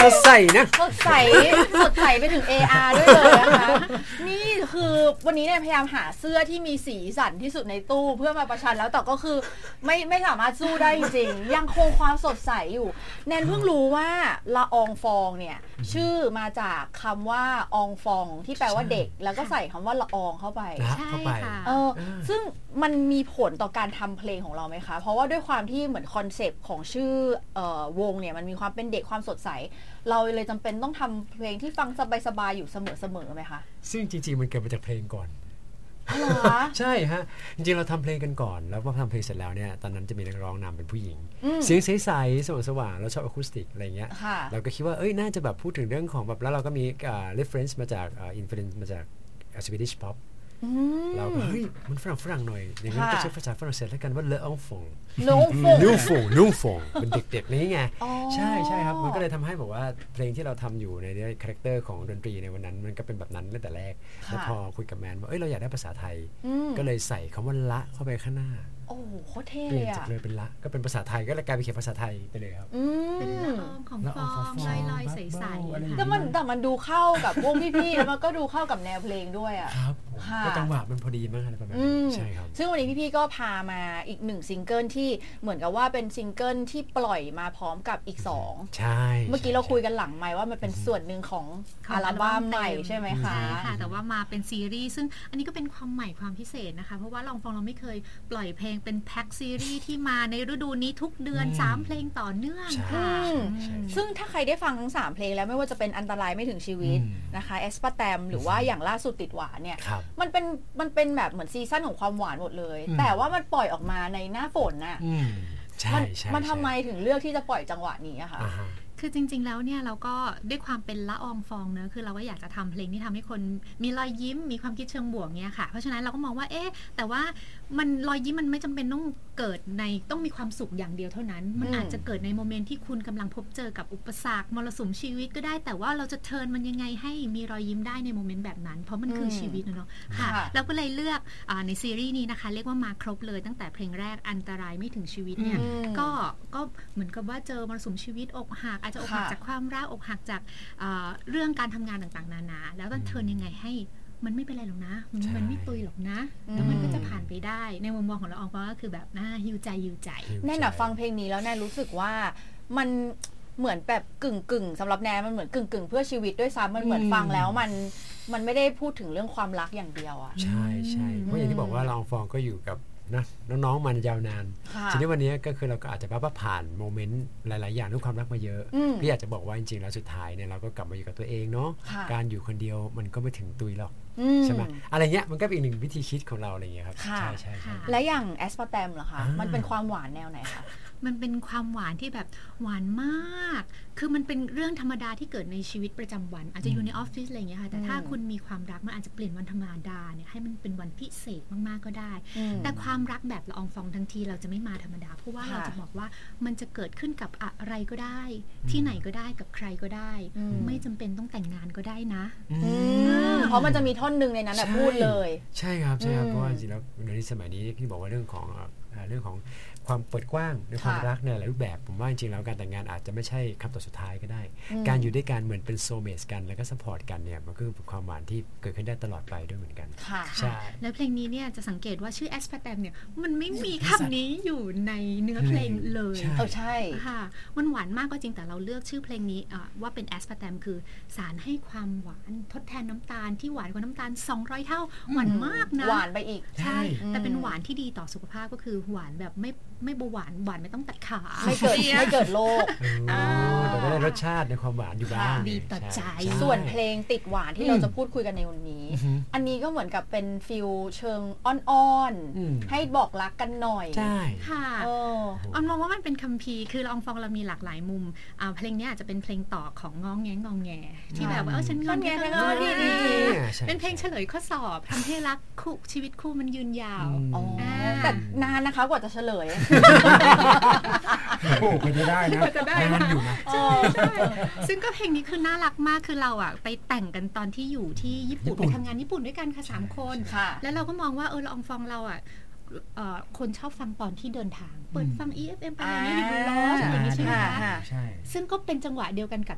ดใสนะสดใสไปถึง AR ด้วยเลยนะคะนี่คือวันนี้เนี่ยพยายามหาเสื้อที่มีสีสันที่สุดในตู้เพื่อมาประชันแล้วแต่ก็คือไม่สามารถสู้ได้จริงๆยังคงความสดใสอยู่แนนเพิ่งรู้ว่าละอองฟองเนี่ยชื่อมาจากคำว่าอองฟองที่แปลว่าเด็กแล้วก็ใส่คำว่าละอองเข้าไปใช่ค่ะซึ่งมันมีผลต่อการทำเพลงของเราไหมคะเพราะว่าด้วยความที่เหมือนคอนเซปต์ของชื่อวงเนี่ยมันมีความเป็นเด็กความสดใสเราเลยจำเป็นต้องทำเพลงที่ฟังสบายๆอยู่เสมอไหมคะซึ่งจริงๆมันเกิดมาจากเพลงก่อนใช่ฮะจริงๆเราทำเพลงกันก่อนแล้วพอทำเพลงเสร็จแล้วเนี่ยตอนนั้นจะมีนักร้องนำเป็นผู้หญิงเสียงใสๆสว่างๆเราชอบอะคูสติกอะไรเงี้ยเราก็คิดว่าน่าจะแบบพูดถึงเรื่องของแบบแล้วเราก็มีreference มาจากinfluence มาจาก Swedish pop เราก็เฮ้ยมันฝรั่งหน่อยอย่างนั้นก็ใช้ภาษาฝรั่งเศสแล้วกันว่าเลอองฟงนุ่งฟงเป็นเด็กๆนี่ไงใช่ครับมันก็เลยทำให้บอกว่าเพลงที่เราทำอยู่ในคาแรคเตอร์ของดนตรีในวันนั้นมันก็เป็นแบบนั้นตั้งแต่แรกแล้วพอคุยกับแมนว่าเราอยากได้ภาษาไทยก็เลยใส่คำว่าละเข้าไปข้างหน้าโอ้โคตรเท่เปลี่ยนจากเลยเป็นละก็เป็นภาษาไทยก็เลยกลายเป็นเขียนภาษาไทยไปเลยครับเป็นละอองของฟองลอยๆใสๆแต่มันดูเข้ากับวงพี่ๆแล้วมันก็ดูเข้ากับแนวเพลงด้วยอ่ะครับก็จังหวะมันพอดีมากอะไรประมาณนี้ใช่ครับซึ่งวันนี้พี่ๆก็พามาอีก1ซิงเกิลที่เหมือนกับว่าเป็นซิงเกิลที่ปล่อยมาพร้อมกับอีก2 ใช่เมื่อกี้เราคุยกันหลังไมค์ว่ามันเป็นส่วนหนึ่งของอัลบั้มใหม่ใช่ไหมคะใช่ค่ะแต่ว่ามาเป็นซีรีส์ซึ่งอันนี้ก็เป็นความใหม่ความพิเศษนะคะเพราะว่าลองฟองเราไม่เคยปล่อยเพลงเป็นแพ็คซีรีส์ที่มาในฤดูนี้ทุกเดือน3เพลงต่อเนื่องค่ะซึ่งถ้าใครได้ฟังทั้ง3เพลงแล้วไม่ว่าจะเป็นอันตรายไม่ถึงชีวิตนะคะเอสปาแตมหรือว่าอย่างล่าสุดติดหวานเนี่ยมันเป็นแบบเหมือนซีซั่นของความหวานหมดเลยแต่ว่ามันปล่อยออกมาในหน้าฝนน่ะมันทำไมถึงเลือกที่จะปล่อยจังหวะนี้อะคะคือจริงๆแล้วเนี่ยเราก็ด้วยความเป็นละอองฟองเนอะคือเราก็อยากจะทำเพลงที่ทำให้คนมีรอยยิ้มมีความคิดเชิงบวกเนี่ยค่ะเพราะฉะนั้นเราก็มองว่าแต่ว่ามันรอยยิ้มมันไม่จำเป็นต้องเกิดในต้องมีความสุขอย่างเดียวเท่านั้นมันอาจจะเกิดในโมเมนต์ที่คุณกำลังพบเจอกับอุปสรรคมรสุมชีวิตก็ได้แต่ว่าเราจะเทิร์นมันยังไงให้มีรอยยิ้มได้ในโมเมนต์แบบนั้นเพราะมันคือชีวิตเนาะค่ะเราก็เลยเลือกในซีรีส์นี้นะคะเรียกว่ามาครบเลยตั้งแต่เพลงแรกอันตรายไม่ถึงชีวิตเนี่ยก็เหมือนกับว่าเจอมรสุมชีวิตอกหักอาจจะอกหักจากความรักอกหักจากเรื่องการทำงานต่างๆนานาแล้วต้องเทิร์นยังไงให้มันไม่เป็นไรหรอกนะมันไม่ตุยหรอกนะแล้วมันก็จะผ่านไปได้ในมุมมองของเราอองฟองก็คือแบบฮิวใจแน่นฟังเพลงนี้แล้วแน่รู้สึกว่ามันเหมือนแบบกึ่งสำหรับแนนมันเหมือนกึ่งเพื่อชีวิตด้วยซ้ำมันเหมือนฟังแล้วมันไม่ได้พูดถึงเรื่องความรักอย่างเดียวอ่ะใช่เพราะอย่างที่บอกว่าเราอองฟองก็อยู่กับนะน้องๆมันยาวนานทีนี้วันนี้ก็คือเราก็อาจจะผ่านโมเมนต์หลายๆอย่างด้วยความรักมาเยอะพี่อยากจะบอกว่าจริงๆแล้วสุดท้ายเนี่ยเราก็กลับมาอยู่กับตัวเองเนาะการอยู่คนเดียวมันก็ไม่ถึงตุยหรอกใช่ไหมอะไรเงี้ยมันก็เป็นอีกหนึ่งวิธีคิดของเราอะไรเงี้ยครับใช่และอย่างแอสปาร์แตมเหรอคะมันเป็นความหวานแนวไหนคะมันเป็นความหวานที่แบบหวานมากคือมันเป็นเรื่องธรรมดาที่เกิดในชีวิตประจำวันอาจจะอยู่ในออฟฟิศอะไรอย่างเงี้ยค่ะแต่ถ้าคุณมีความรักมันอาจจะเปลี่ยนวันธรรมดาเนี่ยให้มันเป็นวันพิเศษมากๆก็ได้แต่ความรักแบบละอองฟองทั้งทีเราจะไม่มาธรรมดาเพราะว่าเราจะบอกว่ามันจะเกิดขึ้นกับอะไรก็ได้ที่ไหนก็ได้กับใครก็ได้ไม่จำเป็นต้องแต่งงานก็ได้นะเพราะมันจะมีท่อนนึงในนั้นแบบพูดเลยใช่ครับเพราะว่าจริงๆแล้วในสมัยนี้ที่บอกว่าเรื่องของความเปิดกว้างในความรักในหลายรูปแบบผมว่าจริงๆแล้วการแต่งงานอาจจะไม่ใช่คำตอบสุดท้ายก็ได้การอยู่ด้วยกันเหมือนเป็นโซลเมทกันแล้วก็ซัพพอร์ตกันเนี่ยมันก็เป็นความหวานที่เกิดขึ้นได้ตลอดไปด้วยเหมือนกันใช่แล้วเพลงนี้เนี่ยจะสังเกตว่าชื่อแอสพาร์แตมเนี่ยมันไม่มีคำนี้อยู่ในเนื้อเพลงเลยใช่ค่ะมันหวานมากก็จริงแต่เราเลือกชื่อเพลงนี้ว่าเป็นแอสพาร์แตมคือสารให้ความหวานทดแทนน้ำตาลที่หวานกว่าน้ำตาล200เท่าหวานมากนะหวานไปอีกใช่แต่เป็นหวานที่ดีต่อสุขภาพก็คือหวานแบบไม่เบาหวานไม่ต้องตัดขาไม่เกิดโรคแต่ก็ได้รสชาติในความหวานอยู่บ้างดีต่อใจส่วนเพลงติดหวานที่เราจะพูดคุยกันในวันนี้อันนี้ก็เหมือนกับเป็นฟิลเชิงอ่อนๆให้บอกรักกันหน่อยใช่ค่ะออนมองว่ามันเป็นคัมภีร์คืออองฟองเรามีหลากหลายมุมเพลงนี้อาจจะเป็นเพลงต่อของงองแงที่แบบว่าฉันงอนแงเป็นเพลงเฉลยข้อสอบทำให้รักคู่ชีวิตคู่มันยืนยาวแต่นานนะคะกว่าจะเฉลยโอ้โหจะได้นะนานอยู่นะใช่ซึ่งก็เพลงนี้คือน่ารักมากคือเราไปแต่งกันตอนที่อยู่ที่ญี่ปุ่นไปทำงานญี่ปุ่นด้วยกันค่ะ3 คนแล้วเราก็มองว่าละอองฟองเราคนชอบฟังตอนที่เดินทางเปิดฟัง EFM อะไรอย่างนี้อยู่บนรถอะไรอย่างนี้ใช่ไหมคะซึ่งก็เป็นจังหวะเดียวกันกับ